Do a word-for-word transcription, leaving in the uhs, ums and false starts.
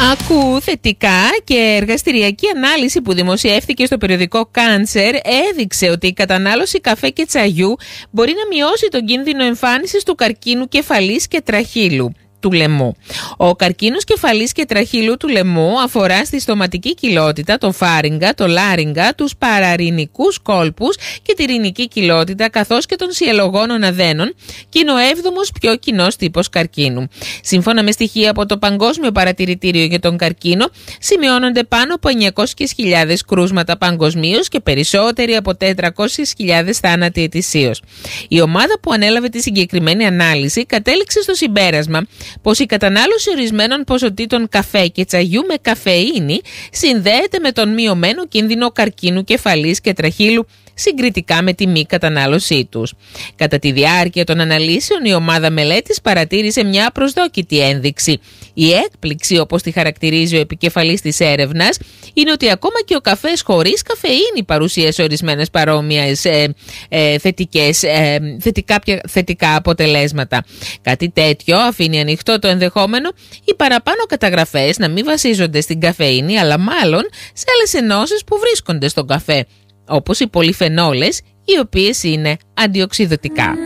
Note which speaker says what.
Speaker 1: Ακού θετικά και εργαστηριακή ανάλυση που δημοσιεύθηκε στο περιοδικό Cancer έδειξε ότι η κατανάλωση καφέ και τσαγιού μπορεί να μειώσει τον κίνδυνο εμφάνισης του καρκίνου κεφαλής και τραχύλου του λαιμού. Ο καρκίνος κεφαλής και τραχύλου του λαιμού αφορά στη στοματική κοιλότητα, το φάριγγα, το λάριγγα, τους παραρινικούς κόλπους και τη ρινική κοιλότητα, καθώς και των σιελογόνων αδένων, και είναι ο έβδομος πιο κοινός τύπος καρκίνου. Σύμφωνα με στοιχεία από το Παγκόσμιο Παρατηρητήριο για τον Καρκίνο, σημειώνονται πάνω από εννιακόσιες χιλιάδες κρούσματα παγκοσμίως και περισσότεροι από τετρακόσιες χιλιάδες θάνατοι ετησίως. Η ομάδα που ανέλαβε τη συγκεκριμένη ανάλυση κατέληξε στο συμπέρασμα πως η κατανάλωση ορισμένων ποσοτήτων καφέ και τσαγιού με καφεΐνη συνδέεται με τον μειωμένο κίνδυνο καρκίνου κεφαλής και τραχύλου συγκριτικά με τη μη κατανάλωσή τους. Κατά τη διάρκεια των αναλύσεων, η ομάδα μελέτης παρατήρησε μια απροσδόκητη ένδειξη. Η έκπληξη, όπως τη χαρακτηρίζει ο επικεφαλής της έρευνας, είναι ότι ακόμα και ο καφές χωρίς καφεΐνη παρουσίασε ορισμένες παρόμοιες ε, ε, θετικές, ε, θετικά, θετικά αποτελέσματα. Κάτι τέτοιο αφήνει ανοιχτό το ενδεχόμενο οι παραπάνω καταγραφές να μην βασίζονται στην καφεΐνη, αλλά μάλλον σε άλλες ενώσεις που βρίσκονται στον καφέ, όπως οι πολυφενόλες, οι οποίες είναι αντιοξυδωτικά.